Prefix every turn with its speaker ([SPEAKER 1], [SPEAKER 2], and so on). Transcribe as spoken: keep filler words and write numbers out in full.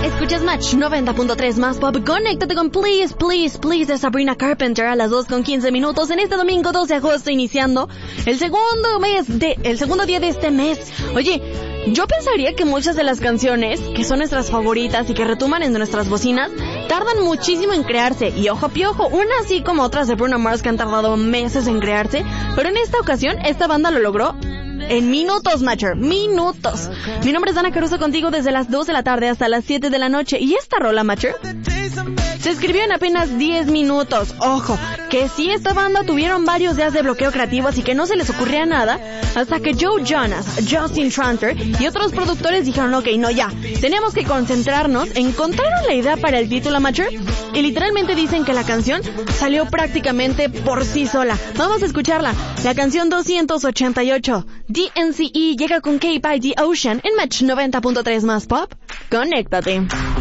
[SPEAKER 1] Escuchas Match noventa punto tres más pop. Conéctate con Please, Please, Please de Sabrina Carpenter a las dos con quince minutos en este domingo dos de agosto, iniciando el segundo mes de, el segundo día de este mes. Oye, yo pensaría que muchas de las canciones que son nuestras favoritas y que retumban en nuestras bocinas tardan muchísimo en crearse. Y ojo piojo, una así como otras de Bruno Mars que han tardado meses en crearse. Pero en esta ocasión, esta banda lo logró en minutos, Matcher, minutos. Mi nombre es Dana Caruso, contigo desde las dos de la tarde hasta las siete de la noche. Y esta rola, Matcher, se escribió en apenas diez minutos. Ojo, que sí, esta banda tuvieron varios días de bloqueo creativo, así que no se les ocurría nada, hasta que Joe Jonas, Justin Tranter y otros productores dijeron, ok, no, ya, tenemos que concentrarnos. Encontraron la idea para el título, Matcher, y literalmente dicen que la canción salió prácticamente por sí sola. Vamos a escucharla. La canción doscientos ochenta y ocho, D N C E, llega con K by The Ocean en Match noventa punto tres más pop. Conéctate.